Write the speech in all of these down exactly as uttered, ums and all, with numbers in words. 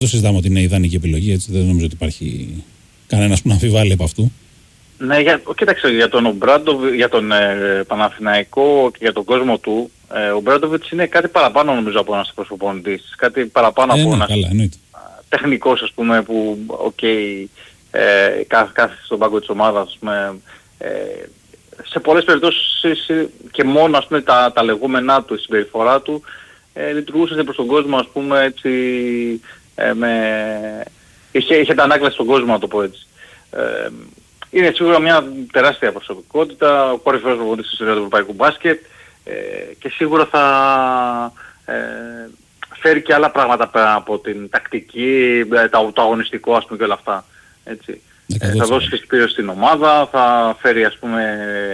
Το συζητάμε ότι είναι ιδανική επιλογή, έτσι δεν νομίζω ότι υπάρχει κανένας που να αμφιβάλλει από αυτού. Ναι, για, κοίταξε, για τον Ομπράντοβιτς, για τον ε, Παναθηναϊκό και για τον κόσμο του, ε, ο Ομπράντοβιτς είναι κάτι παραπάνω νομίζω από ένας προπονητής. Κάτι παραπάνω ε, από ναι, ένας καλά, τεχνικός, ας πούμε, που okay, ε, κάθεται στον πάγκο της ομάδας, ας πούμε, ε, σε πολλές περιπτώσεις και μόνο, ας πούμε, τα, τα λεγόμενά του, η συμπεριφορά του, ε, λειτουργούσε προς τον κόσμο, ας πούμε, έτσι, ε, με... είχε, είχε τα ανάκλαση στον κόσμο, να το πω έτσι. Ε, είναι σίγουρα μια τεράστια προσωπικότητα, ο κορυφαίος προπονητής της ιστορίας του ευρωπαϊκού μπάσκετ, ε, και σίγουρα θα ε, φέρει και άλλα πράγματα πέρα από την τακτική, το, το αγωνιστικό, ας πούμε, και όλα αυτά. Έτσι. Ε, θα δώσει φυσική στην ομάδα, θα φέρει, ας πούμε,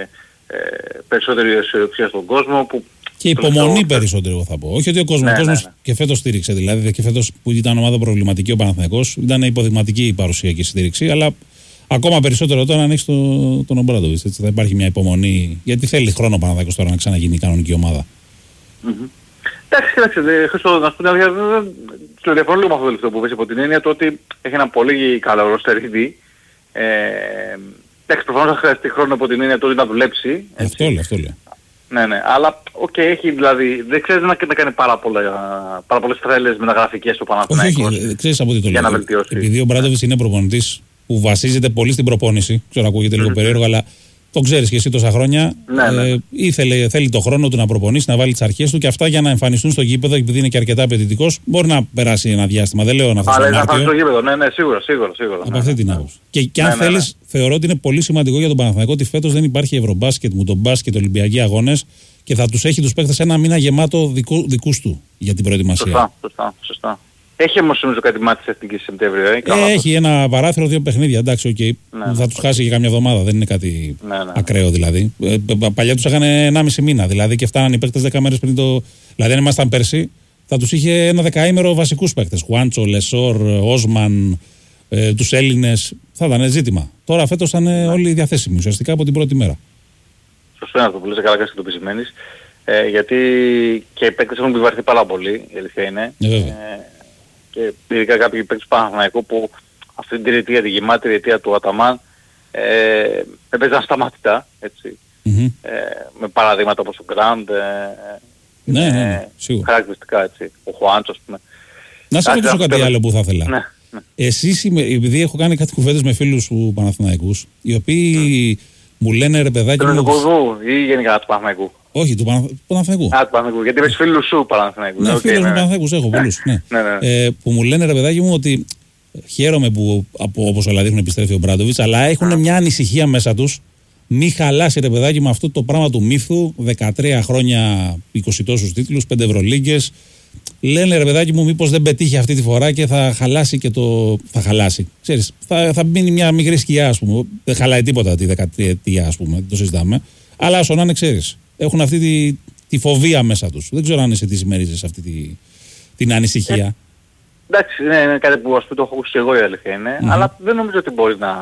ε, περισσότερη αισιοδοξία στον κόσμο. Που και υπομονή το... περισσότερο, εγώ θα πω. Όχι ότι ο κόσμος, ναι, ο κόσμος ναι, ναι. και φέτος στήριξε, δηλαδή και φέτος που ήταν ομάδα προβληματική ο Παναθηναϊκός, ήταν υποδειγματική η παρουσία και η στήριξη, αλλά ακόμα περισσότερο τώρα αν έχεις το, τον Ομπράντοβιτς, έτσι θα υπάρχει μια υπομονή, γιατί θέλει χρόνο ο Παναθηναϊκός τώρα να ξαναγίνει η κανονική ομάδα. Mm-hmm. Εντάξει, κοιτάξτε, Χρήστο, να σου πω την αλήθεια, το διαφορώ λίγο με αυτό το τελευταίο που πες, από την έννοια του ότι έχει ένα πολύ καλό ροστερίδι. Ε, εντάξει, προφανώς θα χρειαστεί χρόνο από την έννοια του ότι να δουλέψει. Αυτό λέει, αυτό λέει. Ναι, ναι, αλλά οκ, okay, έχει δηλαδή, δεν ξέρεις να, να κάνει πάρα, πολλά, πάρα πολλές τρέλες μεταγραφικές στο Παναθηναϊκό. Όχι, όχι, ξέρεις από τι το για λέω. Να βελτιώσει. Επειδή ο Ομπράντοβιτς είναι προπονητής που βασίζεται πολύ στην προπόνηση, ξέρω ακούγεται λίγο mm-hmm. περίεργο, αλλά το ξέρεις και εσύ τόσα χρόνια. Ναι, ναι. Ε, ήθελε, θέλει το χρόνο του να προπονήσει, να βάλει τις αρχές του και αυτά για να εμφανιστούν στο γήπεδο, επειδή είναι και αρκετά απαιτητικός, μπορεί να περάσει ένα διάστημα. Δεν λέω να φτάσει στο Μάρτιο. Αλλά να στο γήπεδο, ναι, ναι, σίγουρα, σίγουρα. σίγουρα από ναι, αυτή ναι, την ναι. άποψη. Και, και αν ναι, θέλεις, ναι, ναι. θεωρώ ότι είναι πολύ σημαντικό για τον Παναθηναϊκό ότι φέτος δεν υπάρχει ευρωμπάσκετ, μου τον μπάσκετ, Ολυμπιακοί αγώνες και θα τους έχει τους παίκτες ένα μήνα γεμάτο δικού, δικούς του για την προετοιμασία. Σωστά, σωστά, σωστά. Έχει όμως νομίζω κάτι μάτι της Εθνικής Σεπτέμβριο, ε, ε, έχει ένα παράθυρο, δύο παιχνίδια, εντάξει, okay. ναι, θα ναι, τους χάσει και καμιά εβδομάδα, δεν είναι κάτι ναι, ναι, ακραίο δηλαδή. Ε, παλιά τους είχαν ενάμιση μήνα, δηλαδή και φτάναν οι παίκτες δέκα μέρες πριν το... Δηλαδή αν ήμασταν πέρσι, θα τους είχε ένα δεκαήμερο βασικούς παίκτες. Χουάντσο, Λεσόρ, Όσμαν, ε, τους Έλληνες, θα ήταν ζήτημα. Τώρα φέτος ήταν ναι. όλοι διαθέσιμοι ουσιαστικά από την πρώτη μέρα. Σωστό είναι αυτό που λες, καλά και το επισημαίνεις. Ε, γιατί και οι παίκτες έχουν επιβαρυνθεί πάρα πολύ, η αλήθεια είναι. Ε, ε, και ειδικά κάποιοι παίκτες του Παναθηναϊκού που αυτή την τριετία, τη γεμάτη τριετία του Αταμάν, ε, έπαιζαν σταματητά, έτσι. Mm-hmm. Ε, με παραδείγματα όπως ο Γκραντ, ε, ναι, ε, ναι, σίγουρα. χαρακτηριστικά, έτσι. Ο Χουάντσο, ας πούμε. Να σε ρωτήσω κάτι άλλο που θα ήθελα. Ναι, ναι. Εσείς, επειδή έχω κάνει κάτι κουβέντες με φίλους του Παναθηναϊκούς, οι οποίοι mm. μου λένε ρε παιδάκι μου... Του Ποδού ή γενικά του Παναθηναϊκού. Όχι, του Παναθηναϊκού. Α, του Παναθηναϊκού. Γιατί είπες φίλους σου Παναθηναϊκού. Ναι, okay, φίλους ναι, μου Παναθηναϊκούς έχω πολλούς. Ναι. ναι, ναι. Ε, που μου λένε ρε παιδάκι μου ότι χαίρομαι που όπως όλα δείχνουν επιστρέφει ο Ομπράντοβιτς, αλλά έχουν mm. μια ανησυχία μέσα τους. Μη χαλάσει ρε παιδάκι με αυτό το πράγμα του μύθου, δεκατρία χρόνια, είκοσι τόσους τίτλους, πέντε Ευρωλίγκες. Λένε ρε παιδάκι μου, μήπως δεν πετύχει αυτή τη φορά και θα χαλάσει και το. Θα χαλάσει. Ξέρεις, θα, θα μείνει μια μικρή σκιά, ας πούμε. Δεν χαλάει τίποτα τη δεκαετία, ας πούμε, το συζητάμε. Αλλά όσο να είναι, ξέρεις. Έχουν αυτή τη, τη φοβία μέσα τους. Δεν ξέρω αν εσύ τι συμμερίζεσαι αυτή τη, την ανησυχία. Ε, εντάξει, είναι, είναι κάτι που ας πούμε το έχω ακούσει και εγώ, η αλήθεια είναι. Mm-hmm. Αλλά δεν νομίζω ότι μπορεί να.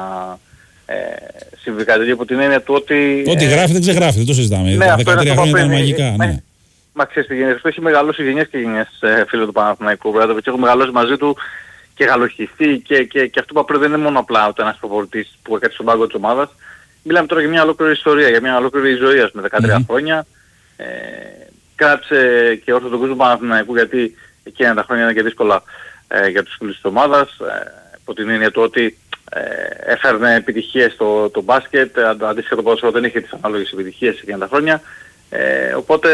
Ε, συμβεί κάτι τέτοιο από την έννοια του ότι. Ό,τι ε, γράφει δεν ξεγράφει, δεν το συζητάμε. Ναι, τα δεκατρία χρόνια ήταν μαγικά. Ε, ναι. Μα ξέρεις τι γίνεται, έχει μεγαλώσει γενιές και γενιές ε, φίλο του Παναθηναϊκού. Δηλαδή έχουν μεγαλώσει μαζί του και γαλοχηθεί και, και, και αυτό που απλά δεν είναι μόνο απλά ότι ένας προπονητής που έκανε στον πάγκο της ομάδας. Μιλάμε τώρα για μια ολόκληρη ιστορία, για μια ολόκληρη ζωή, ας πούμε, δεκατρία mm-hmm. χρόνια. Ε, κράτησε και όρθιο τον κόσμο του Παναθηναϊκού, γιατί εκείνα τα χρόνια ήταν και δύσκολα ε, για τους φίλους της ομάδας. Ε, από την έννοια του ότι ε, έφερνε επιτυχίες στο το μπάσκετ, αντίστοιχα το ποδόσφαιρο δεν είχε τις ανάλογες επιτυχίες εκείνα τα χρόνια. Ε, οπότε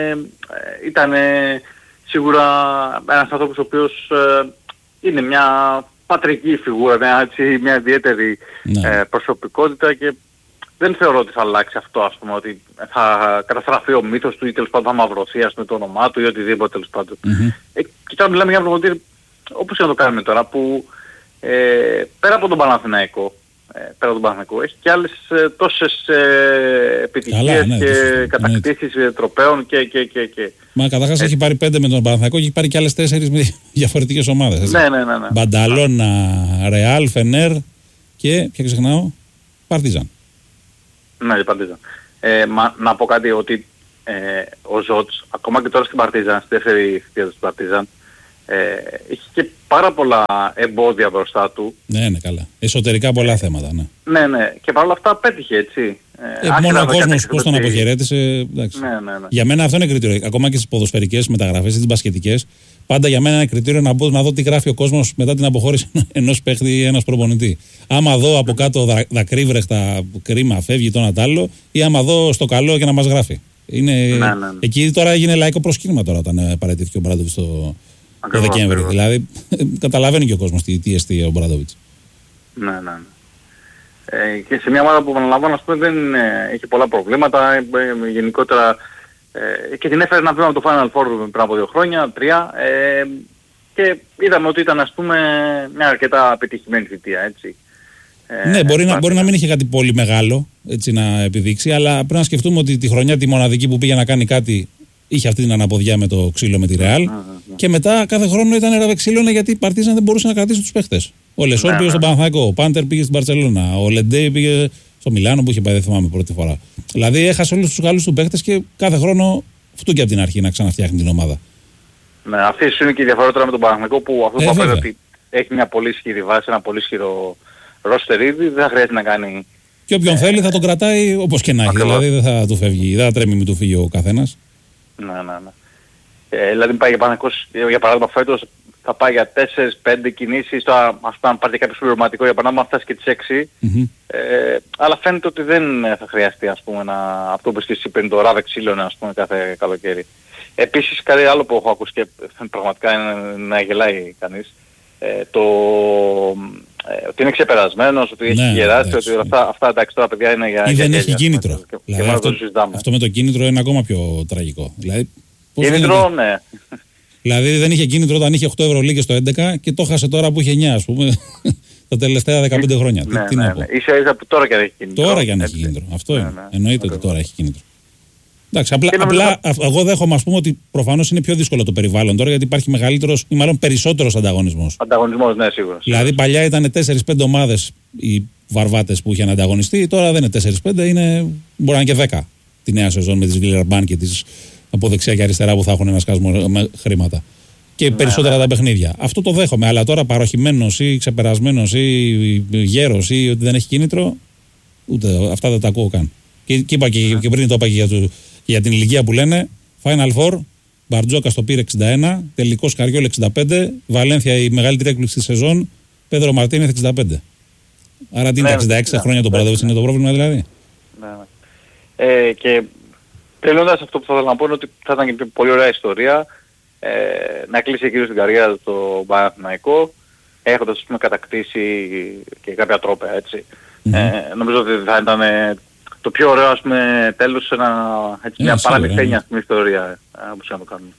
ε, ήταν ε, σίγουρα ένας άνθρωπος ο οποίος ε, είναι μια πατρική φιγούρα, μια, έτσι, μια ιδιαίτερη ναι. ε, προσωπικότητα και δεν θεωρώ ότι θα αλλάξει αυτό, ας πούμε, ότι θα καταστραφεί ο μύθος του ή τέλος πάντων θα μαυρωθεί, ας πούμε, το όνομά του ή οτιδήποτε τέλος πάντων. Mm-hmm. Ε, και τώρα μιλάμε για ένα προπονητή, όπως και να το κάνουμε τώρα, που ε, πέρα από τον Παναθηναϊκό, Ε, πέρα από τον Παναθηναϊκό, έχει και άλλες ε, τόσες ε, επιτυχίες ναι, και ναι, κατακτήσεις ναι. τροπαίων και, και, και, και. Μα καταρχάς έχει πάρει πέντε με τον Παναθηναϊκό και έχει πάρει και άλλες τέσσερις με διαφορετικές ομάδες. Έτσι. Ναι, ναι, ναι, ναι. Μπανταλώνα, Ρεάλ, Φενέρ και, ποια ξεχνάω, Παρτίζαν. Ναι, η Παρτίζαν. Ε, μα, να πω κάτι ότι ε, ο Ζότς, ακόμα και τώρα στην Παρτίζαν, στη δεύτερη θητεία του Παρτίζαν, Ε, έχει και πάρα πολλά εμπόδια μπροστά του. Ναι, ναι, καλά. Εσωτερικά πολλά θέματα, ναι. Ναι, ναι. Και παρόλα αυτά πέτυχε, έτσι. Ε, μόνο ο κόσμος πώς τον αποχαιρέτησε. Εντάξει. Ναι, ναι, ναι. Για μένα αυτό είναι κριτήριο. Ακόμα και στις ποδοσφαιρικές μεταγραφές ή τις μπασκετικές, πάντα για μένα είναι κριτήριο να μπω να δω τι γράφει ο κόσμος μετά την αποχώρηση ενός παίχτη ή ενός προπονητή. Άμα δω από κάτω δα, δακρύβρεχτα κρίμα, φεύγει το ένα τ' άλλο, ή άμα δω στο καλό και να μας γράφει. Είναι... Ναι, ναι, ναι. Εκεί τώρα έγινε λαϊκό προσκύνημα τώρα όταν παραιτήθηκε ο Μπράντοβιτς το, το Δεκέμβρη. Δηλαδή καταλαβαίνει και ο κόσμος τι, τι εστί ο Μπράντοβιτς. Ναι, ναι, ναι. Ε, και σε μια ομάδα που επαναλαμβάνω, ας πούμε, δεν ε, έχει πολλά προβλήματα, ε, ε, γενικότερα ε, και την έφερε να βγει από το Final Four πριν από δύο χρόνια, τρία, ε, και είδαμε ότι ήταν, ας πούμε, μια αρκετά πετυχημένη θητεία, έτσι. Ε, ναι, μπορεί, να, μπορεί να μην είχε κάτι πολύ μεγάλο, έτσι, να επιδείξει, αλλά πρέπει να σκεφτούμε ότι τη χρονιά τη μοναδική που πήγε να κάνει κάτι είχε αυτή την αναποδιά με το ξύλο με τη Ρεάλ, mm, mm, mm. και μετά κάθε χρόνο ήταν ραβεξίλωνα γιατί η Παρτίζαν δεν μπορούσε να κρατήσει τους παίχτες. Ο Λεσόρ πήγε στον Παναθηναϊκό, ο Πάντερ πήγε στην Μπαρσελόνα, ο Λεντέι πήγε στο Μιλάνο που είχε πάει, δεν θυμάμαι, πρώτη φορά. Δηλαδή έχασε όλους τους καλούς του παίχτες και κάθε χρόνο φτούκε από την αρχή να ξαναφτιάχνει την ομάδα. Ναι, αυτή είναι και η διαφορά τώρα με τον Παναθηναϊκό που αυτό που απαιτεί ότι έχει μια πολύ ισχυρή βάση, ένα πολύ ισχυρό ρόστερ ήδη, δεν θα χρειάζεται να κάνει. Και όποιον ε, θέλει θα τον κρατάει όπως και να έχει. Δηλαδή δεν θα του φεύγει, δεν θα τρέμει με του φύγει ο καθένας. Ναι, ναι, ναι. Ε, δηλαδή πάει για Παναθηναϊκός, για παράδειγμα φέτος, θα πάει για τέσσερις πέντε κινήσεις, τώρα ας πούμε αν πάρει κάποιο συμπληρωματικό για παράδειγμα φτάσει και τις έξι, mm-hmm. ε, αλλά φαίνεται ότι δεν θα χρειαστεί, ας πούμε, να, αυτό που εσύ πριν το ράβε ξύλωνε, ας πούμε, κάθε καλοκαίρι. Επίσης κάτι άλλο που έχω ακούσει και πραγματικά είναι να γελάει κανείς, ε, το ε, ότι είναι ξεπερασμένος, ότι έχει ναι, γεράσει, ότι αυτά, αυτά εντάξει τώρα παιδιά είναι για... Ή για δεν για έχει κίνητρο. Και, δηλαδή, και αυτό, αυτό με το κίνητρο είναι ακόμα πιο τραγικό. Δηλαδή, κίνητρο, ναι. Δηλαδή δεν είχε κίνητρο όταν είχε οκτώ Ευρωλίγκες στο έντεκα και το χάσε τώρα που είχε εννιά, ας πούμε, τα τελευταία δεκαπέντε χρόνια. Ναι, τι, ναι, τι ναι. Ίσα ίσα που τώρα και αν έχει κίνητρο. Τώρα και αν έχει κίνητρο. Αυτό ναι, είναι. Ναι, εννοείται ότι τώρα έχει κίνητρο. Εντάξει, απλά, απλά νομίζω... εγώ δέχομαι, ας πούμε, ότι προφανώς είναι πιο δύσκολο το περιβάλλον τώρα γιατί υπάρχει μεγαλύτερος ή μάλλον περισσότερος ανταγωνισμός. Ανταγωνισμός, ναι, σίγουρα. Δηλαδή παλιά ήταν τέσσερις πέντε ομάδες οι βαρβάτες που είχαν ανταγωνιστεί, τώρα δεν είναι τέσσερις πέντε, είναι μπορεί να είναι και δέκα τη νέα σεζόν με τις Βιλερμπάν και τις από δεξιά και αριστερά που θα έχουν ένα σκάσμο χρήματα. Και ναι, περισσότερα ναι. τα παιχνίδια. Αυτό το δέχομαι. Αλλά τώρα παροχημένος ή ξεπερασμένος ή γέρος ή ότι δεν έχει κίνητρο, ούτε αυτά δεν τα ακούω καν. Και, και είπα και, και πριν το είπα και για, το, για την ηλικία που λένε Final Four, Μπαρτζόκα το πήρε εξήντα ένα, τελικός Καριόλ εξήντα πέντε, Βαλένθια η μεγαλύτερη έκπληξη της σεζόν, Πέδρο Μαρτίνεθ εξήντα πέντε. Άρα τι είναι, ναι, εξήντα έξι ναι, χρόνια ναι, τον Μπράντοβιτς είναι το πρόβλημα δηλαδή. Ναι, ναι. Ε, και τελειώντας αυτό που θα ήθελα να πω είναι ότι θα ήταν και μια πολύ ωραία ιστορία ε, να κλείσει εκεί στην καριέρα του το Παναθηναϊκό έχοντας, ας πούμε, κατακτήσει και κάποια τρόπαια, έτσι. Mm-hmm. Ε, νομίζω ότι θα ήταν το πιο ωραίο, ας πούμε, τέλος σε ένα, έτσι, μια yeah, παραμυθένια στην ιστορία όπως να το κάνουμε.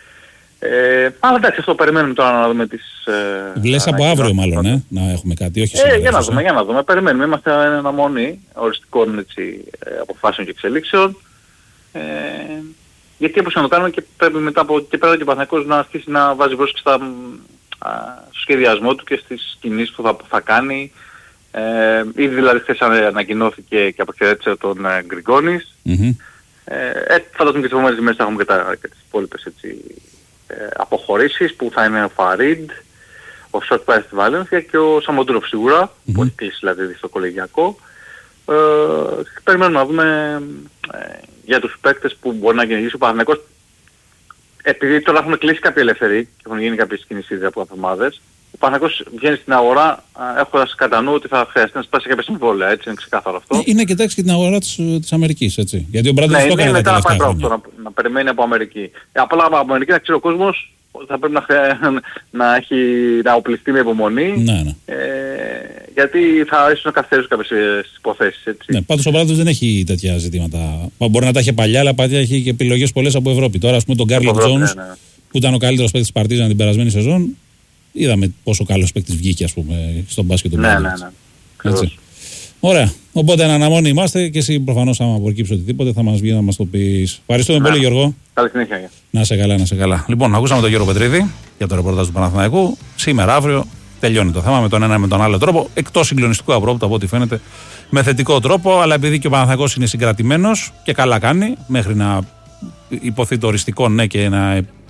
Ε, αλλά εντάξει, αυτό περιμένουμε τώρα να δούμε τις... Ε, Λες από αύριο μάλλον, ε, να έχουμε κάτι, όχι σήμερα. Ε, για να δούμε, για να δούμε. Περιμένουμε, είμαστε αναμονή οριστικών, έτσι, αποφάσεων και εξελίξεων. Ε, γιατί όπως να το κάνουμε και πρέπει μετά από και πέρα και ο Παναθηναϊκός να αρχίσει να βάζει πρόσκληση στα, α, στο σχεδιασμό του και στις κινήσεις που θα, που θα κάνει. Ε, ήδη δηλαδή χθες ανακοινώθηκε και αποχαιρέτησε τον ε, Γκριγκόνης. Mm-hmm. Ε, ε, φαντάζομαι και τις επόμενες μέρες θα έχουμε και, τα, και τις υπόλοιπες, έτσι, ε, αποχωρήσεις που θα είναι ο Φαρίντ, ο Σότ πάει στη Βαλένθια και ο Σαμοντούροφ σίγουρα, mm-hmm. που έχει κλείσει δηλαδή στο κολεγιακό. Ε, περιμένουμε να δούμε ε, για τους παίκτες που μπορεί να κυνηγήσει ο Παναθηναϊκός. Επειδή τώρα έχουν κλείσει κάποιοι ελεύθεροι και έχουν γίνει κάποιες κινήσεις ήδη από εβδομάδες, ο Παναθηναϊκός βγαίνει στην αγορά έχοντας κατά νου ότι θα χρειαστεί να σπάσει κάποια συμβόλαια, έτσι, είναι ξεκάθαρο αυτό. Είναι κοιτάξει και την αγορά της, της Αμερικής, έτσι. Γιατί ο Μπράντοβιτς ναι, το έκανε μετά να πάει πρώτο, να, να περιμένει από Αμερική. Απλά από Αμερική να ξέρει ο κόσμος θα πρέπει να, να, έχει, να οπλιστεί με υπομονή. Ναι, ναι. Ε, γιατί θα ίσως να καθυστερήσουν κάποιες υποθέσεις, έτσι. Ναι, πάντως ο Μπράντοβιτς δεν έχει τέτοια ζητήματα. Μπορεί να τα είχε παλιά, αλλά παλιά έχει και επιλογές πολλές από Ευρώπη. Τώρα, ας πούμε, τον Γκάρλετ Τζόνς, ναι, ναι. που ήταν ο καλύτερος παίκτης της Παρτίζαν την περασμένη σεζόν, είδαμε πόσο καλός παίκτης βγήκε, ας πούμε, στον μπάσκετ του Μπράντοβιτς. Ναι, ναι, ναι. Ωραία. Οπότε εν αναμονή είμαστε και εσύ προφανώς άμα προκύψει οτιδήποτε θα μας βγει να μας το πεις. Ευχαριστούμε πολύ, Γιώργο. Καλή συνέχεια. Να σε καλά, να σε καλά. Λοιπόν, ακούσαμε τον Γιώργο Πετρίδη για το ρεπορτάζ του Παναθηναϊκού. Σήμερα, αύριο τελειώνει το θέμα με τον ένα με τον άλλο τρόπο. Εκτός συγκλονιστικού απρόπτου από ό,τι φαίνεται με θετικό τρόπο. Αλλά επειδή και ο Παναθηναϊκός είναι συγκρατημένος και καλά κάνει μέχρι να υποθεί το οριστικό ναι και να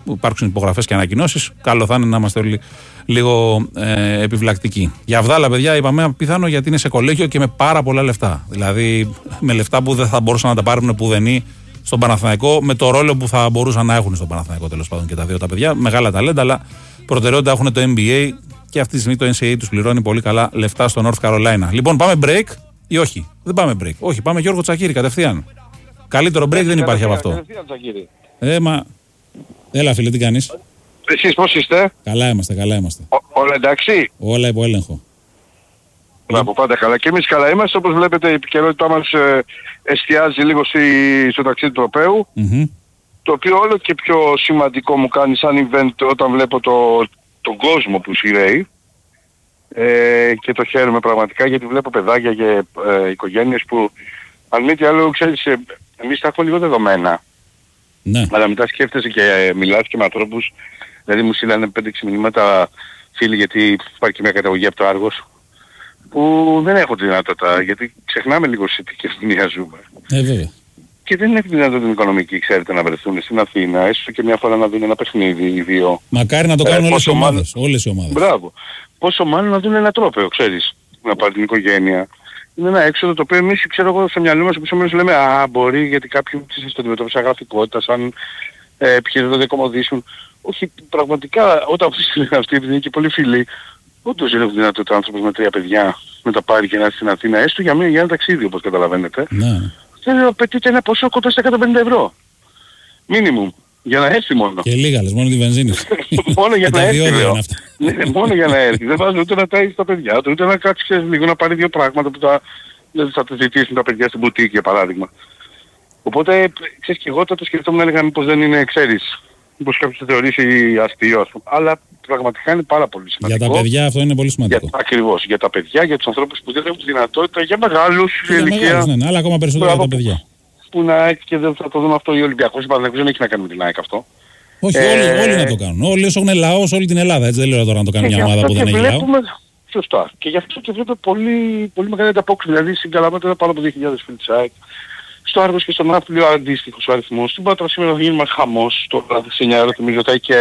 υπάρξουν υπογραφές και ανακοινώσεις, καλό θα είναι να είμαστε όλοι λίγο ε, επιβλακτικοί. Για Αβδάλα, παιδιά, είπαμε πιθανό γιατί είναι σε κολέγιο και με πάρα πολλά λεφτά. Δηλαδή με λεφτά που δεν θα μπορούσαν να τα πάρουν πουδενή στον Παναθηναϊκό, με το ρόλο που θα μπορούσαν να έχουν στον Παναθηναϊκό τέλος πάντων και τα δύο τα παιδιά. Μεγάλα ταλέντα, αλλά προτεραιότητα έχουν το N B A και αυτή τη στιγμή το N C A A τους πληρώνει πολύ καλά λεφτά στο North Carolina. Λοιπόν, πάμε break ή όχι? Δεν πάμε break. Όχι, πάμε Γιώργο Τσακίρη κατευθείαν. Καλύτερο break δεν υπάρχει από αυτό. Ε, μα... Έλα, φίλε, τι κάνεις? Εσείς πώς είστε? Καλά είμαστε, καλά είμαστε. Ό, όλα εντάξει? Όλα υπό έλεγχο. Μπράβο, πάντα καλά. Και εμείς καλά είμαστε. Όπως βλέπετε, η επικαιρότητά μας ε, εστιάζει λίγο στη, στο ταξίδι του τροπαίου. Mm-hmm. Το οποίο όλο και πιο σημαντικό μου κάνει σαν event όταν βλέπω το, τον κόσμο που σειραίει. Ε, και το χαίρομαι πραγματικά γιατί βλέπω παιδάκια και ε, οικογένειες που, αν μη τι άλλο, ξέρεις, ε, εμείς τα έχουμε λίγο δεδομένα. Ναι. Αλλά μετά σκέφτεσαι και ε, μιλάς και με ανθρώπους. Δηλαδή μου στείλανε πέντε έξι μηνύματα φίλοι, γιατί υπάρχει και μια καταγωγή από το Άργος, που δεν έχω τη δυνατότητα, γιατί ξεχνάμε λίγο σε τι κοινωνία ζούμε. Ε, βέβαια. Και δεν έχουν δυνατότητα την οικονομική, ξέρετε, να βρεθούν στην Αθήνα, έστω και μια φορά να δουν ένα παιχνίδι ή δύο. Μακάρι να το κάνουν ε, όλες οι ομάδες. Όλες οι ομάδες. Μπράβο. Πόσο μάλλον να δουν ένα τρόπαιο, ξέρεις, να πάρει την οικογένεια. Είναι ένα έξοδο το οποίο εμείς, ξέρω εγώ, στο μυαλό μας που λέμε, α, μπορεί γιατί κάποιοι στο αντιμετώπιση αγραφικότητα, σαν ε, επιχειρήσεις να διακομωδήσουν. Όχι, πραγματικά, όταν αυτοί επειδή είναι και πολύ φίλοι, όντως δεν έχουν δυνατότητα άνθρωπος με τρία παιδιά να τα πάρει και να έρθει στην Αθήνα, έστω για, μια, για ένα ταξίδι, όπως καταλαβαίνετε. Ναι. Δεν απαιτείται ένα ποσό κοντά στα εκατόν πενήντα ευρώ. Μίνιμουμ. Για να έρθει μόνο. Και λίγα λες, μόνο τη βενζίνη. Μόνο για να έρθει, λέω. Ναι, μόνο για να έρθει. Δεν βάζει ούτε να ταΐσει τα παιδιά του, ούτε να κάτσει λίγο να πάρει δύο πράγματα που θα, θα τα ζητήσουν τα παιδιά στην μπουτίκη, για παράδειγμα. Οπότε, ξέρεις, και εγώ τότε σκεφτόμουν να έλεγα μήπως δεν είναι, ξέρεις, μήπως κάποιος το θεωρήσει αστείο, ας πούμε. Αλλά πραγματικά είναι πάρα πολύ σημαντικό. Για τα παιδιά αυτό είναι πολύ σημαντικό. Για, ακριβώς. Για τα παιδιά, για τους ανθρώπους που δεν έχουν τη δυνατότητα, για μεγάλους, για ηλικία. Μεγάλους, ναι, ναι, αλλά ακόμα περισσότερο για τα παιδιά. Που να έχει και δεν θα το δούμε αυτό οι Ολυμπιακοί. Δεν έχει να κάνει με την ΑΕΚ αυτό. Όχι, ε, όλοι, όλοι να το κάνουν. Όλοι όσο έχουν λαό σε όλη την Ελλάδα. Έτσι δεν λέω τώρα να το κάνει μια ομάδα που δεν έχει λαό. Σωστά. Και γι' αυτό και βλέπω πολύ, πολύ μεγάλη ανταπόκριση. Δηλαδή στην Καλαμάτα ήταν πάνω από δύο χιλιάδες φίλοι της ΑΕΚ. Στο Άργος και στον Ναύπλιο αντίστοιχος ο αριθμός. Στην Πάτρα σήμερα θα γίνει μας χαμός. Τώρα σε εννιά ώρα θυμίζω θα έχει και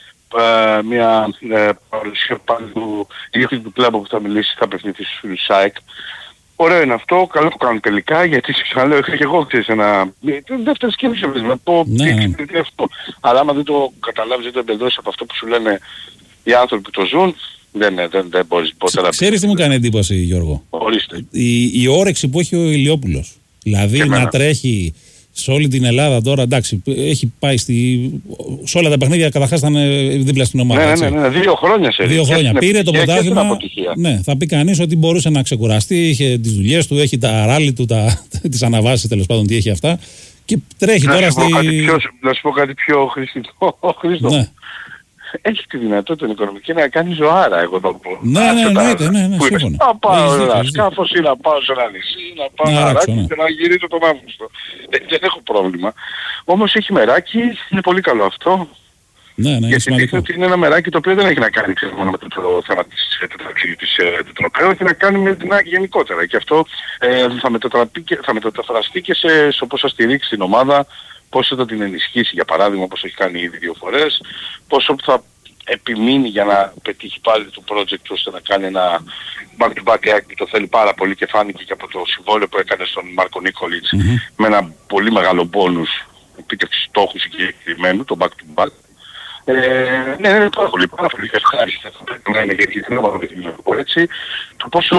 ε, μια ε, παρουσία πάλι του ιδιοκτήτη του κλάμπου που θα μιλήσει, θα απευθυνθεί στους φίλους της ΑΕΚ. Ωραίο είναι αυτό, καλό που κάνουν τελικά, γιατί ξαναλέω, είχα και εγώ ξέρεις ένα... δεύτερη σκέψη να πω ναι, ναι. τι αυτό. Αλλά άμα δεν το καταλάβεις, δεν το εμπεδώσεις από αυτό που σου λένε οι άνθρωποι που το ζουν, δεν, δεν, δεν μπορείς ποτέ να... Ξέρεις τι μου κάνει εντύπωση, Γιώργο? Ορίστε. Η, η όρεξη που έχει ο Ηλιόπουλος. Δηλαδή να τρέχει σε όλη την Ελλάδα τώρα, εντάξει, έχει πάει στη... σε όλα τα παιχνίδια, καταρχάς ήταν δίπλα στην ομάδα. Ναι, ναι, ναι, ναι, δύο χρόνια σε Δύο χρόνια. Πήρε το πρωτάθλημα. Ναι, θα πει κανείς ότι μπορούσε να ξεκουραστεί, είχε τις δουλειές του, έχει τα ράλι του, τα... τις αναβάσεις τέλος πάντων, τι έχει αυτά. Και τρέχει να τώρα στη... Πιο, να σου πω κάτι πιο χρηστό. Ναι. Έχει τη δυνατότητα την οικονομική να κάνει ζωάρα, εγώ το πω. Ναι, ναι, εννοείται, ναι, ναι, σύμφωνα. Να πάω ένα σκάφος ή να πάω σε ένα νησί, να πάω ένα ράκι και να γυρίσω τον Αύγουστο. Δεν έχω πρόβλημα. Όμως έχει μεράκι, είναι πολύ καλό αυτό. Ναι, ναι, γιατί δείχνει ότι είναι ένα μεράκι το οποίο δεν έχει να κάνει ξέρω, μόνο με το, το θέμα της, του ταξιδιού της, του τροπαίου, έχει να κάνει με την ΑΕΚ γενικότερα. Και αυτό ε, θα, θα μεταφραστεί και σε, σε πώς θα στηρίξει την ομάδα, πόσο θα την ενισχύσει, για παράδειγμα, όπως έχει κάνει ήδη δύο φορές, πόσο θα επιμείνει για να πετύχει πάλι το project ώστε να κάνει ένα back-to-back act που το θέλει πάρα πολύ και φάνηκε και από το συμβόλαιο που έκανε στον Μάρκο Νίκολιτς mm-hmm. με ένα πολύ μεγάλο bonus επίτευξη στόχου συγκεκριμένου, το back-to-back. Ε, ναι, είναι πάρα πολύ, πάρα πολύ ευχάριστα να είναι γιατί δεν έχω να έτσι, το πόσο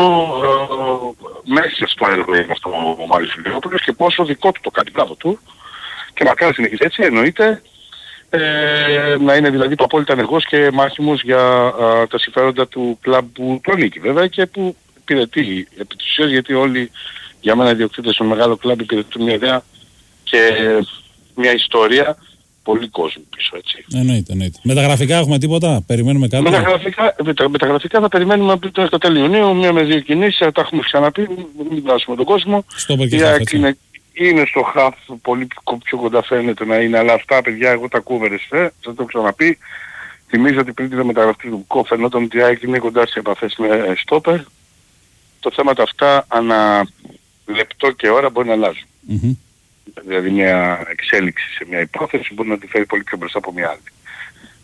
ε, μέσα στο έργο είναι αυτό ο Μάριος Ηλιόπουλος και πόσο δικό του το κάνει πλάβο του. Και μακάρι συνεχίζει έτσι, εννοείται, ε, να είναι δηλαδή το απόλυτα ενεργός και μάχημος για α, τα συμφέροντα του κλαμπ που του ανήκει βέβαια και που υπηρετεί επί της ουσίας, γιατί όλοι για μένα οι ιδιοκτήτες των μεγάλων κλαμπ υπηρετούν μια ιδέα και μια ιστορία, πολύ κόσμο πίσω, έτσι. Εννοείται, εννοείται. Μεταγραφικά έχουμε τίποτα, περιμένουμε κάτι? Μεταγραφικά, μετα, μεταγραφικά θα περιμένουμε από το τέλη Ιουνίου, μία με δύο κινήσεις, τα έχουμε ξαναπεί, μην βγάζουμε τον κόσμο. Στο Είναι στο χαφ, πολύ πιο κοντά φαίνεται να είναι, αλλά αυτά παιδιά εγώ τα κούβερες, ε, θα το ξαναπεί. Θυμίζω ότι πριν τη μεταγραφή του Μπουκό φαινόταν ότι η ΑΕΚ είναι κοντά σε επαφές με στόπερ. Το θέματα αυτά ανά λεπτό και ώρα μπορεί να αλλάζουν. Mm-hmm. Δηλαδή μια εξέλιξη σε μια υπόθεση μπορεί να τη φέρει πολύ πιο μπροστά από μια άλλη.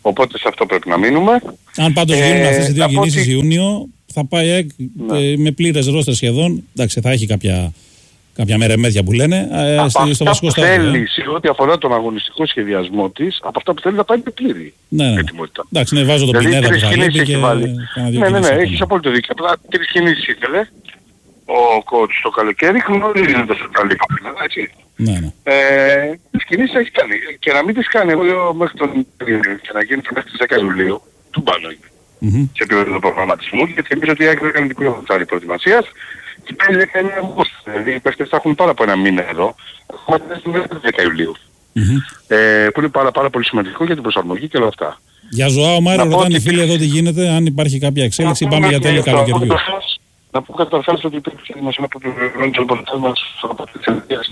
Οπότε σε αυτό πρέπει να μείνουμε. Αν πάντως Ε, γίνουν αυτές οι δύο θα πω κινήσεις ότι- Ιούνιο, θα πάει ΑΕΚ Ναι. ε, με πλήρες ρόστερ σχεδόν. Εντάξει, θα έχει κάποια, κάποια μερεμέδια που λένε ε, Από στη- στο αυτά βασικό που στάδιο. ε. θέλει, σε ό,τι αφορά τον αγωνιστικό σχεδιασμό της, από αυτά που θέλει να πάει με πλήρη Ναι, ναι. ετοιμότητα. Εντάξει, ναι, βάζω τον Δηλαδή, Πινέδα που τρεις θα κινήσεις λείπει έχει και βάλει. κάνα δύο Ναι, ναι, ναι, κινήσεις έχεις ακόμα. απόλυτο δίκιο. Απλά τρεις κινήσεις ήθελε ο coach το καλοκαίρι, γνωρίζει να το καλή καπίνα, έτσι. Ναι, ναι. Ε, τις κινήσεις έχει κάνει. Και να μην τις κάνει, εγώ λέω μέχρι τον και να γίνει μέχρι τις δέκα Ιουλίου, του πάνω είναι. Μμμ. Σε επίπεδο προγραμματισμού, γιατί εμείς ότι η ΑΕΚ έκανε την πρώτη φάση προετοιμασίας και πάλι έκανε Αυγούστου. Δηλαδή οι παίκτες θα έχουν πάρα από ένα μήνα εδώ, έχουμε φτάσει μέχρι τις δέκα Ιουλίου. Μμμ. Ε, που είναι πάρα, πάρα πολύ σημαντικό για την προσαρμογή και όλα αυτά. Για Ζωάο Μάριο Να πω ρωτάνε οι ότι- φίλοι εδώ τι γίνεται, αν υπάρχει κάποια εξέλιξη, Να πάμε πούμε για και τέλη το- καλοκαιριού. Να πω καταρχάς ότι υπήρξε μας ένα προγραμματισμό των πολιτών μας από τις ελευθερίες.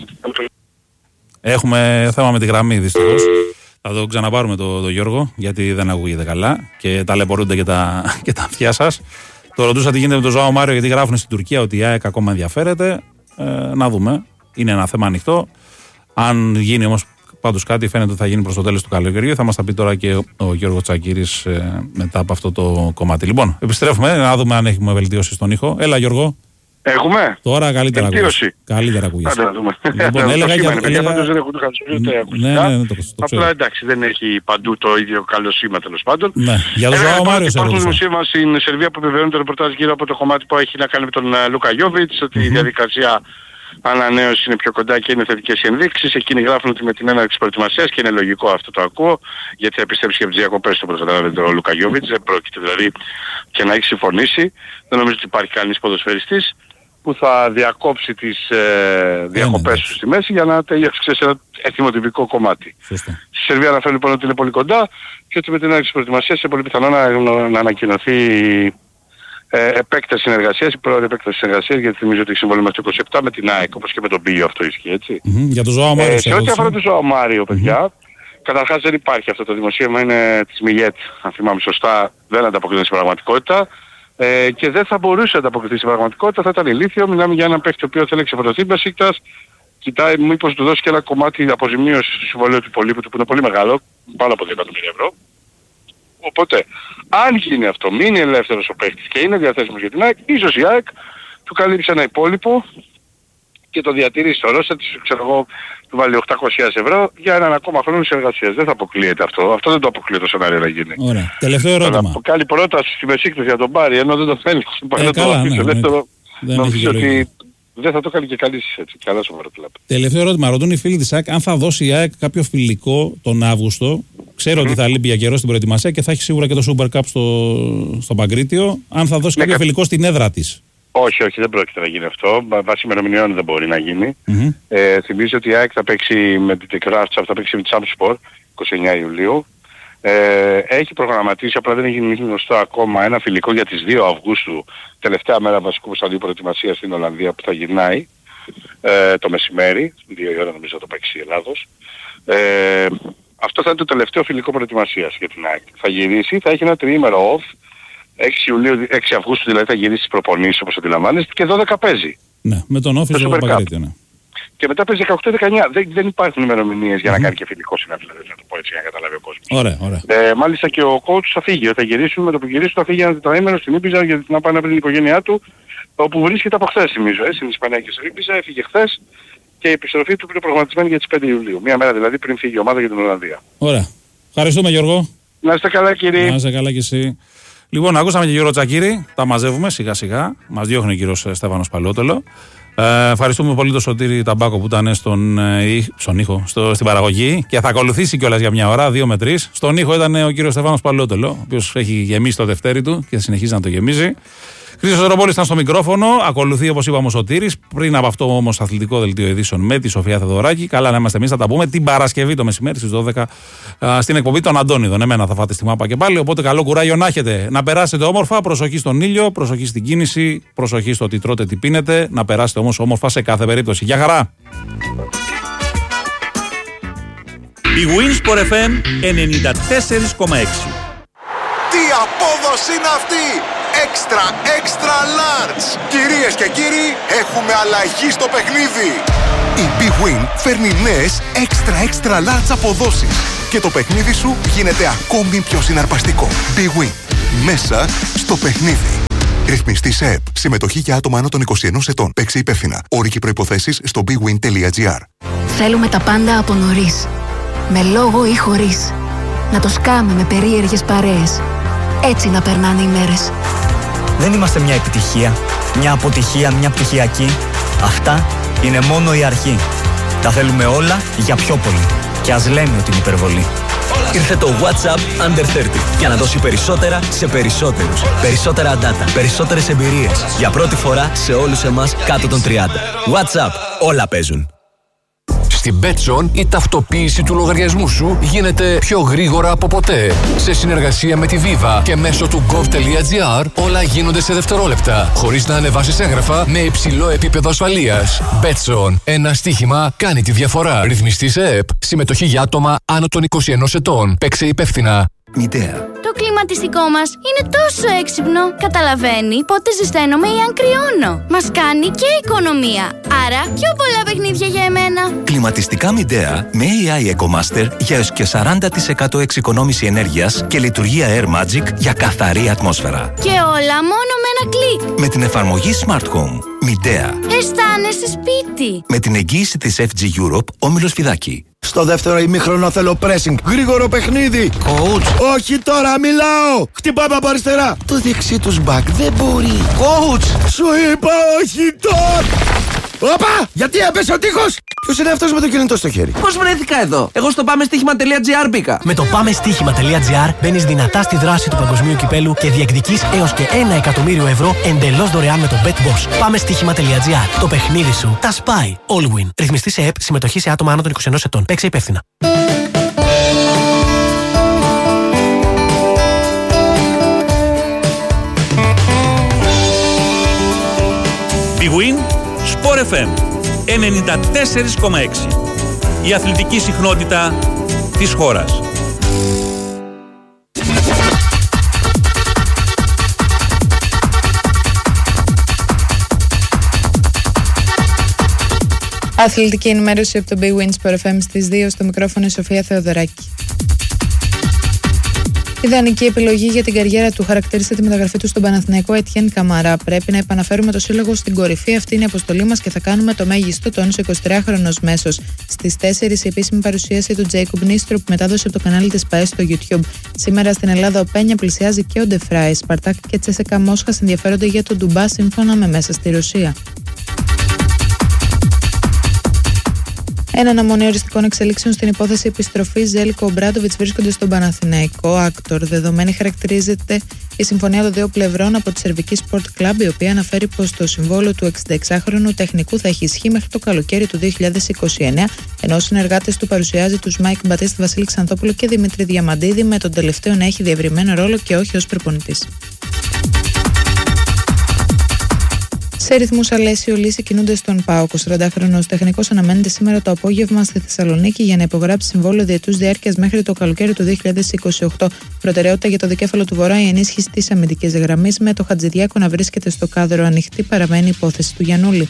Έχουμε θέμα με τη γραμμή δυστυχώς. Θα το ξαναπάρουμε το, το Γιώργο, γιατί δεν ακούγεται καλά και ταλαιπωρούνται και τα, και τα αυτιά σας. Το ρωτούσα τι γίνεται με τον Ζωάο Μάριο, γιατί γράφουν στην Τουρκία ότι η ΑΕΚ ακόμα ενδιαφέρεται. Ε, να δούμε. Είναι ένα θέμα ανοιχτό. Αν γίνει όμως πάντως κάτι, φαίνεται ότι θα γίνει προς το τέλος του καλοκαιριού. Θα μας τα πει τώρα και ο, ο Γιώργος Τσακύρης ε, μετά από αυτό το κομμάτι. Λοιπόν, επιστρέφουμε να δούμε αν έχουμε βελτίωση στον ήχο. Έλα, Γιώργο. Έχουμε. Τώρα καλύτερα Βελτίωση. ακούγεσαι. Καλύτερα ακούγεσαι. Άντε να δούμε. Λοιπόν, Το έλεγα σήμα για- είναι, παιδιά, έλεγα- πάντως δεν έχουν χάσει ούτε Ναι, ακουστικά. ναι, ναι, το- το ξέρω. Απλά εντάξει, δεν έχει παντού το ίδιο καλό σήμα τέλος πάντων. Ναι, για τον Έλεγα Ζωάο λοιπόν Μάριο ότι σε υπάρχουν ρωτούσα. δημοσίευμα στην Σερβία που επιβεβαιώνουν το ρεπορτάζ γύρω από το κομμάτι που έχει να κάνει με τον ε, Λούκα Γιόβιτς, ότι η διαδικασία ανανέωση είναι πιο κοντά και είναι θετικές οι ενδείξεις. Εκείνοι γράφουν ότι με την έναρξη της προετοιμασίας, και είναι λογικό αυτό το ακούω, γιατί θα επιστρέψει και από τις διακοπές του καταλαβαίνετε ο Λούκα Γιόβιτς, δεν πρόκειται δηλαδή και να έχει συμφωνήσει. Δεν νομίζω ότι υπάρχει κανείς ποδοσφαιριστής που θα διακόψει τις ε, διακοπές του στη μέση για να τελειώσει σε ένα εθιμοτυπικό κομμάτι. Σωστά. Στη Σερβία αναφέρει λοιπόν ότι είναι πολύ κοντά και ότι με την έναρξη της προετοιμασίας είναι πολύ πιθανό να, να ανακοινωθεί ε, επέκταση συνεργασίας, η πρώτη επέκταση συνεργασίας, γιατί θυμίζω ότι έχει συμβολή μας το είκοσι επτά με την ΑΕΚ, όπως και με τον Πίγιο αυτό ισχύει, έτσι. Μμμ. Για τον Ζωάο Μάριο Ε, σε σε ό,τι ρώτησα. αφορά τον Ζωάο Μάριο, παιδιά, καταρχάς δεν υπάρχει αυτό το δημοσίευμα, είναι της Μιλιέτ, αν θυμάμαι σωστά, δεν ανταποκρίνεται στην πραγματικότητα. Ε, και δεν θα μπορούσε να ανταποκριθεί στην πραγματικότητα, θα ήταν ηλίθιο. Μιλάμε για έναν παίκτη ο οποίος θέλει να ξεφορτωθεί Μπεσίκτας, κοιτάει μήπως του δώσει και ένα κομμάτι αποζημίωσης του συμβολέου του υπολείπου του που είναι πολύ μεγάλο, πάνω από δύο εκατομμύρια ευρώ. Οπότε, αν γίνει αυτό, μείνει ελεύθερος ο παίκτης και είναι διαθέσιμος για την ΑΕΚ, ίσως η ΑΕΚ του καλύψει ένα υπόλοιπο και το διατηρήσει στο ρόστερ της, ξέρω εγώ, του βάλει οκτακόσιες χιλιάδες ευρώ για έναν ακόμα χρόνο συνεργασίας. Δεν θα αποκλείεται αυτό. Αυτό δεν το αποκλείει το σενάριο να γίνει. Ωραία. Τελευταίο Αλλά ερώτημα. που κάνει πρόταση στη Μπεσίκτας για τον πάρει, ενώ δεν το θέλει. Ε, καλά, ναι, ναι. Δεύτερο, Δεν έχει νομίζω και ότι λόγο. δεν θα το κάνει και κανείς έτσι. Καλά σοβαρά το λάπη. Τελευταίο ερώτημα. Ρωτούν οι φίλοι της ΑΕΚ αν θα δώσει η ΑΕΚ κάποιο φιλικό τον Αύγουστο. Ξέρω ότι θα λείπει για καιρό στην προετοιμασία και θα έχει σίγουρα και το Super Cup στο, στο Παγκρίτιο. Αν θα δώσει Ναι, κάποιο κα- φιλικό στην έδρα της. Όχι, όχι, δεν πρόκειται να γίνει αυτό. Βα- Βάσει ημερομηνιών δεν μπορεί να γίνει. Μμμ. Ε, θυμίζω ότι η ΑΕΚ θα παίξει με την Τεκράστσα, θα παίξει με τη Σάμπspor είκοσι εννέα Ιουλίου. Ε, έχει προγραμματίσει, απλά δεν έχει γίνει γνωστό ακόμα, ένα φιλικό για τις δύο Αυγούστου, τελευταία μέρα βασικού σταδίου προετοιμασίας στην Ολλανδία που θα γυρνάει ε, το μεσημέρι, δύο η ώρα νομίζω θα το παίξει η Ελλάδος. Ε, αυτό θα είναι το τελευταίο φιλικό προετοιμασίας για την ΑΕΚ. Θα γυρίσει, θα έχει ένα τριήμερο off, έξι Ιουλίου, έξι Αυγούστου δηλαδή θα γυρίσει τις προπονήσεις όπως αντιλαμβάνεστε και δώδεκα παίζει. Ναι, με τον Όφη Το στο Super Cup. Παγκρίτιο. Ναι. Και μετά παίζει δεκαοκτώ δεκαεννέα. Δεν, δεν υπάρχουν ημερομηνίες για να κάνει και φιλικό συνέδριο, να το πω έτσι για να καταλάβει ο κόσμος. Ωραία, ωραία. Ε, μάλιστα και ο coach θα φύγει. Θα γυρίσουν, με το που γυρίσουν θα φύγει ένα τετραήμερο στην Ήπιζα για να πάει να βρει την οικογένειά του, όπου βρίσκεται από χθες θυμίζω. Ε, στην Ισπανία και στην Ήπιζα έφυγε χθες και η επιστροφή του είναι προγραμματισμένη για τις πέντε Ιουλίου. Μία μέρα δηλαδή πριν φύγει η ομάδα για την Ολλανδία. Ωραία. Ευχαριστούμε, Γιώργο. Να είστε καλά κύριε. Να είσαι καλά κι εσύ. Λοιπόν, ακούσαμε και Γιώργο Τσακύρη. Τα μαζεύουμε σιγά σιγά. Μας διώχνει ο κύριος Στέφανος Παλαιότολο. Ε, ευχαριστούμε πολύ τον Σωτήρη Ταμπάκο που ήταν στον, ε, στον ήχο, στο, στην παραγωγή και θα ακολουθήσει κιόλας για μια ώρα, δύο με τρεις. Στον ήχο ήταν ο κύριος Στέφανος Παλαιότολο, ο οποίος έχει γεμίσει το δευτέρι του και συνεχίζει να το γεμίζει. Χρήστος Ροπόλης ήταν στο μικρόφωνο. Ακολουθεί, όπως είπαμε, ο Σωτήρης. Πριν από αυτό, όμως, αθλητικό δελτίο ειδήσεων με τη Σοφία Θεοδωράκη. Καλά να είμαστε εμείς, θα τα πούμε την Παρασκευή το μεσημέρι στις δώδεκα α, στην εκπομπή των Αντώνιδων. Εμένα θα φάτε στη μάπα και πάλι. Οπότε, καλό κουράγιο να έχετε. Να περάσετε όμορφα. Προσοχή στον ήλιο, προσοχή στην κίνηση, προσοχή στο τι τρώτε, τι πίνετε. Να περάσετε όμως όμορφα σε κάθε περίπτωση. Γεια χαρά! Η Winsport εφ εμ ενενήντα τέσσερα κόμμα έξι. Τι απόδοση είναι αυτή! Έξτρα, έξτρα large! Κυρίες και κύριοι, έχουμε αλλαγή στο παιχνίδι! Η Big Win φέρνει νέες έξτρα, έξτρα large αποδόσεις. και το παιχνίδι σου γίνεται ακόμη πιο συναρπαστικό. Big Win. Μέσα στο παιχνίδι. Ρυθμιστή σε ΕΠ. Συμμετοχή για άτομα άνω των είκοσι ενός ετών. Παίξε υπεύθυνα. Όροι και προϋποθέσεις στο big win τελεία gr. Θέλουμε τα πάντα από νωρίς. Με λόγο ή χωρίς. Να το σκάμε με περίεργες παρέες. Έτσι να περνάνε οι μέρες. Δεν είμαστε μια επιτυχία, μια αποτυχία, μια πτυχιακή. Αυτά είναι μόνο η αρχή. Τα θέλουμε όλα για πιο πολύ. Και ας λέμε ότι είναι υπερβολή. Ήρθε το WhatsApp Under τριάντα για να δώσει περισσότερα σε περισσότερους. Περισσότερα data, περισσότερες εμπειρίες. Για πρώτη φορά σε όλους εμάς κάτω των τριάντα. WhatsApp, όλα παίζουν. Στην Betson η ταυτοποίηση του λογαριασμού σου γίνεται πιο γρήγορα από ποτέ. Σε συνεργασία με τη Viva και μέσω του gov.gr όλα γίνονται σε δευτερόλεπτα, χωρίς να ανεβάσεις έγγραφα με υψηλό επίπεδο ασφαλείας. Betson. Ένα στοίχημα κάνει τη διαφορά. Ρυθμιστή σε ΕΠ. Συμμετοχή για άτομα άνω των είκοσι ενός ετών. Παίξε υπεύθυνα. Μητέα. Το κλιματιστικό μας είναι τόσο έξυπνο. Καταλαβαίνει πότε ζεσταίνομαι ή αν κρυώνω. Μας κάνει και οικονομία. Άρα πιο πολλά παιχνίδια για εμένα. Κλιματιστικά Μητέα με έι άι EcoMaster για έως και σαράντα τοις εκατό εξοικονόμηση ενέργειας και λειτουργία Air Magic για καθαρή ατμόσφαιρα. Και όλα μόνο με ένα κλικ. Με την εφαρμογή Smart Home. Μητέα. Αισθάνεσαι σπίτι. Με την εγγύηση της εφ τζι Europe, Όμιλος Φιδάκη. Στο δεύτερο ημίχρονο θέλω pressing. Γρήγορο παιχνίδι. Coach. Όχι τώρα, μιλάω. Χτυπάμε από αριστερά. Το δεξί τους μπακ δεν μπορεί. Coach. Σου είπα όχι τώρα. Όπα! Γιατί έπεσε ο τείχος! Ποιος είναι αυτός με το κινητό στο χέρι? Πώς βρέθηκα εδώ? Εγώ στο πάμεστίχημα τελεία τζι άρ μπήκα. Με το πάμεστίχημα τελεία τζι άρ μπαίνεις δυνατά στη δράση του παγκοσμίου κυπέλου και διεκδικείς έως και ένα εκατομμύριο ευρώ εντελώς δωρεάν με το BetBoss. πάμεστίχημα τελεία τζι άρ. Το παιχνίδι σου τα σπάει. All win. Ρυθμιστή σε ΕΠ. Συμμετοχή σε άτομα άνω των είκοσι ενός ετών. Παίξε υπεύθυνα. Big Win Sport εφ εμ ενενήντα τέσσερα κόμμα έξι. Η αθλητική συχνότητα της χώρας. Αθλητική ενημέρωση από το Big Win Sport εφ εμ στις δύο, στο μικρόφωνο η Σοφία Θεοδωράκη. Η ιδανική επιλογή για την καριέρα του χαρακτήρισε τη μεταγραφή του στον Παναθηναϊκό Ετιέν Καμαρά. Πρέπει να επαναφέρουμε το σύλλογο στην κορυφή. Αυτή είναι η αποστολή μας και θα κάνουμε το μέγιστο, τόνισε ο εικοσιτριάχρονος μέσος. Στις τέσσερις η επίσημη παρουσίαση του Τζέικομπ Νίστρο που μετάδοσε από το κανάλι της ΠΑΕ στο YouTube. Σήμερα στην Ελλάδα ο Πένια πλησιάζει και ο Ντεφράι. Σπαρτάκ και Τσέσεκα Μόσχας ενδιαφέρονται για τον Ντουμπά σύμφωνα με μέσα στη Ρωσία. Ένα αναμονή οριστικών εξελίξεων στην υπόθεση επιστροφής Ζέλικο Ομπράντοβιτς βρίσκονται στον Παναθηναϊκό. Άκτορ. Δεδομένη χαρακτηρίζεται η συμφωνία των δύο πλευρών από τη Σερβική Sport Club, η οποία αναφέρει πως το συμβόλαιο του εξηνταεξάχρονου τεχνικού θα έχει ισχύ μέχρι το καλοκαίρι του δύο χιλιάδες είκοσι εννέα, ενώ ο συνεργάτης του παρουσιάζει τους Μάικ Μπατίστη, Βασίλη Ξανθόπουλο και Δημήτρη Διαμαντίδη, με τον τελευταίο να έχει διευρυμένο ρόλο και όχι ως προπονητής. Σε ρυθμούς Αλέσιο Λύση κινούνται στον ΠΑΟΚ. Ο σαραντάχρονος τεχνικός αναμένεται σήμερα το απόγευμα στη Θεσσαλονίκη για να υπογράψει συμβόλαιο διετούς διάρκειας μέχρι το καλοκαίρι του δύο χιλιάδες είκοσι οκτώ. Προτεραιότητα για το δικέφαλο του Βορρά η ενίσχυση της αμυντικής γραμμής, με το Χατζηδιάκο να βρίσκεται στο κάδρο. Ανοιχτή παραμένει η υπόθεση του Γιαννούλη.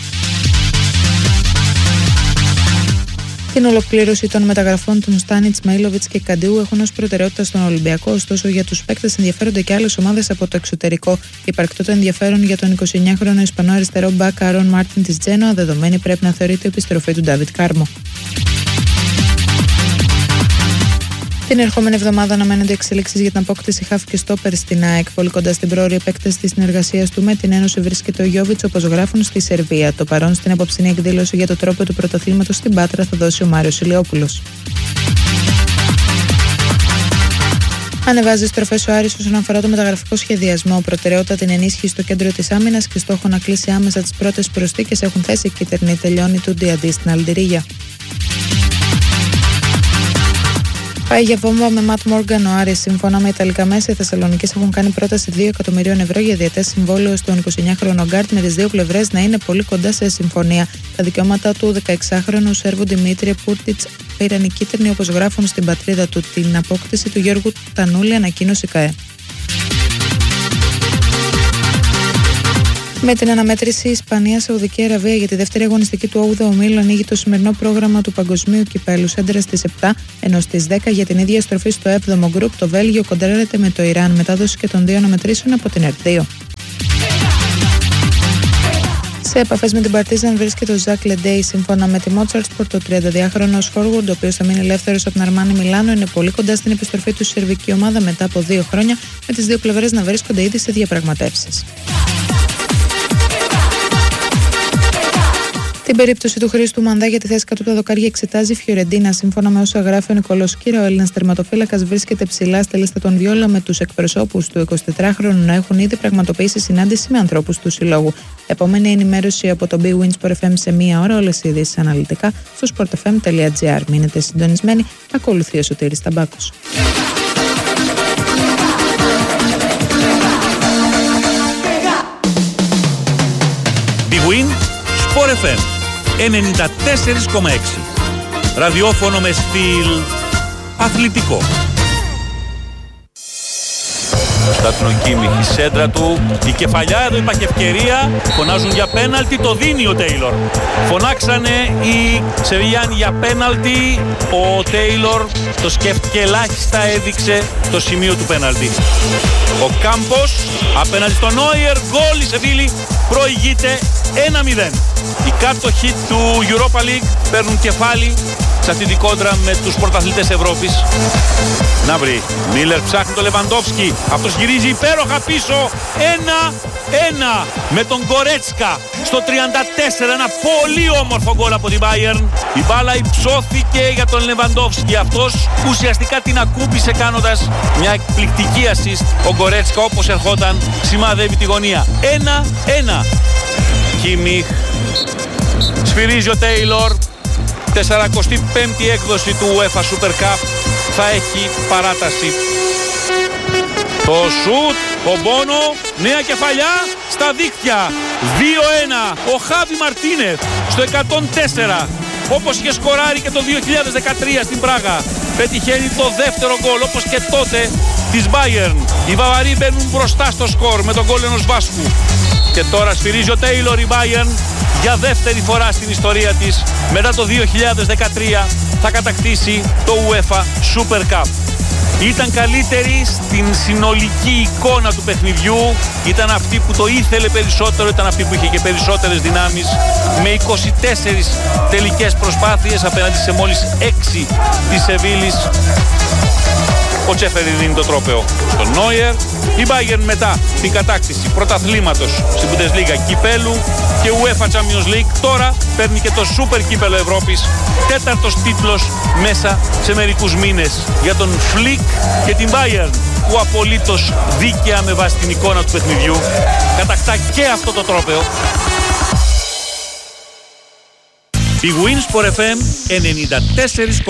Την ολοκλήρωση των μεταγραφών των Στάνιτς, Μαΐλοβιτς και Καντιού έχουν ως προτεραιότητα στον Ολυμπιακό. Ωστόσο, για τους παίκτες ενδιαφέρονται και άλλες ομάδες από το εξωτερικό. Υπαρκτό το ενδιαφέρον για τον εικοσιεννιάχρονο Ισπανό αριστερό μπακ Αρών Μάρτιν της Τζένοα, δεδομένη πρέπει να θεωρείται η επιστροφή του Ντάβιτ Κάρμο. Την ερχόμενη εβδομάδα αναμένονται εξελίξεις για την απόκτηση χαφ και στόπερ στην ΑΕΚ. Πολύ κοντά στην πρόωρη επέκταση της συνεργασίας του με την Ένωση βρίσκεται ο Γιόβιτς, όπως γράφουν στη Σερβία. Το παρόν στην απόψινή εκδήλωση για το τρόπο του πρωταθλήματος στην Πάτρα θα δώσει ο Μάριος Ηλιόπουλος. Ανεβάζει στροφές ο Άρης όσον αφορά το μεταγραφικό σχεδιασμό. Προτεραιότητα την ενίσχυση στο κέντρο της άμυνας και στόχο να κλείσει άμεσα τις πρώτες προσθήκες έχουν θέσει οι κίτρινοι. Τελειώνει του Ντιαντή στην Αλντιρίγια. Πάει για βόμβα με Ματ Μόργαν ο Άρης. Σύμφωνα με ιταλικά μέσα, οι Θεσσαλονικείς έχουν κάνει πρόταση δύο εκατομμυρίων ευρώ για διετές συμβόλαιο στον εικοσιεννιάχρονο γκάρτ, με τις δύο πλευρές να είναι πολύ κοντά σε συμφωνία. Τα δικαιώματα του δεκαεξάχρονου Σέρβου Δημήτρη Πούρτιτς πήραν οι κίτρινοι, όπως γράφουν στην πατρίδα του. Την απόκτηση του Γιώργου Τανούλη ανακοίνωσε η ΚΑΕ. Με την αναμέτρηση Ισπανία-Σαουδική Αραβία για τη δεύτερη αγωνιστική του όγδοου ομίλου ανοίγει το σημερινό πρόγραμμα του Παγκοσμίου Κυπέλου Σέντρα στις επτά, ενώ στις δέκα για την ίδια στροφή στο έβδομο γκρουπ το Βέλγιο κοντράρεται με το Ιράν, μετάδοση και των δύο αναμετρήσεων από την ΕΡΤ δύο. Σε επαφές με την Παρτίζαν βρίσκεται ο Ζακ Λεντέι. Σύμφωνα με τη Motorsport, το τριανταδυάχρονος forward, ο οποίος θα μείνει ελεύθερος από την Αρμάνι Μιλάνο, είναι πολύ κοντά στην επιστροφή του στη σερβική ομάδα μετά από δύο χρόνια, με τις δύο πλευρές να βρίσκονται ήδη σε διαπραγματεύσεις. Την περίπτωση του Χρήστου Μανδά για τη θέση κάτω από τα δοκάρια εξετάζει η Φιωρεντίνα. Σύμφωνα με όσα γράφει ο Νικολός Κύρα, ο Έλληνας τερματοφύλακας βρίσκεται ψηλά στη λίστα των Βιόλα, με τους εκπροσώπους του εικοσιτετράχρονου να έχουν ήδη πραγματοποιήσει συνάντηση με ανθρώπους του συλλόγου. Επόμενη ενημέρωση από το Big Win Sport εφ εμ σε μία ώρα. Όλες οι ειδήσεις αναλυτικά στο sport f m τελεία g r. Μείνετε συντονισμένοι. Ακολουθεί ο Σωτήρης Ταμπάκος. Big Win Sport εφ εμ ενενήντα τέσσερα κόμμα έξι. Ραδιόφωνο με στυλ αθλητικό. Στάτνον Κίμιχ, η σέντρα του, η κεφαλιά, εδώ υπάρχει ευκαιρία. Φωνάζουν για πέναλτι, το δίνει ο Τέιλορ. Φωνάξανε οι Σεβιλιάνοι για πέναλτι. Ο Τέιλορ το σκέφτηκε ελάχιστα, έδειξε το σημείο του πέναλτι. Ο Κάμπος απέναντι στον Νόιερ, γκολ, η Σεβίλη προηγείται ένα μηδέν. Οι κάτοχοι του Europa League παίρνουν κεφάλι σε αυτή την κόντρα με τους πρωταθλητές Ευρώπης. Να βρει, Μίλερ ψάχνει το Λεβαντόφσκι, αυτός γυρίζει υπέροχα πίσω, ένα ένα με τον Γκορέτσκα στο τριάντα τέσσερα, ένα πολύ όμορφο γκολ από την Bayern. Η μπάλα υψώθηκε για τον Λεβαντόφσκι, αυτός ουσιαστικά την ακούμπησε κάνοντας μια εκπληκτική assist. Ο Γκορέτσκα όπως ερχόταν σημαδεύει τη γωνία. ένα ένα. Κίμιχ, σφυρίζει ο Τέιλορ. σαράντα πέμπτη έκδοση του UEFA Super Cup θα έχει παράταση. Το σουτ, ο Μπόνο, νέα κεφαλιά στα δίκτυα. δύο ένα. Ο Χάβι Μαρτίνεθ στο εκατόν τέσσερα. Όπως είχε σκοράρει και το δύο χιλιάδες δεκατρία στην Πράγα. Πετυχαίνει το δεύτερο γκολ όπως και τότε της Bayern. Οι Βαβαροί μπαίνουν μπροστά στο σκορ με τον γκολ ενός Βάσκου. Και τώρα σφυρίζει ο Τέιλορ, η Bayern για δεύτερη φορά στην ιστορία της μετά το δύο χιλιάδες δεκατρία θα κατακτήσει το UEFA Super Cup. Ήταν καλύτερη στην συνολική εικόνα του παιχνιδιού, ήταν αυτή που το ήθελε περισσότερο, ήταν αυτή που είχε και περισσότερες δυνάμεις, με είκοσι τέσσερις τελικές προσπάθειες απέναντι σε μόλις έξι της Σεβίλης. Ο Τσέφερι δίνει το τρόπαιο στον Νόιερ. Η Bayern μετά την κατάκτηση πρωταθλήματος στην Bundesliga, κυπέλου και UEFA Champions League, τώρα παίρνει και το Super Κύπελο Ευρώπης, τέταρτος τίτλος μέσα σε μερικούς μήνες για τον Φλικ και την Bayern, που απολύτως δίκαια με βάση την εικόνα του παιχνιδιού κατακτά και αυτό το τρόπαιο. Big Win Sport εφ εμ ενενήντα τέσσερα